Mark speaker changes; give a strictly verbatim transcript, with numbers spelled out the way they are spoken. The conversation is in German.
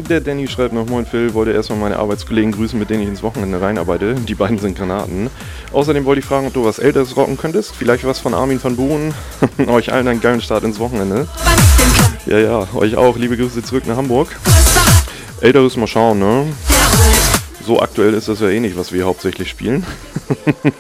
Speaker 1: Der Danny schreibt noch: Moin Phil, wollte erstmal meine Arbeitskollegen grüßen, mit denen ich ins Wochenende reinarbeite. Die beiden sind Granaten. Außerdem wollte ich fragen, ob du was Älteres rocken könntest. Vielleicht was von Armin van Buuren. Euch allen einen geilen Start ins Wochenende. Ja, ja, euch auch. Liebe Grüße zurück nach Hamburg. Älteres mal schauen, ne? So aktuell ist das ja eh nicht, was wir hauptsächlich spielen.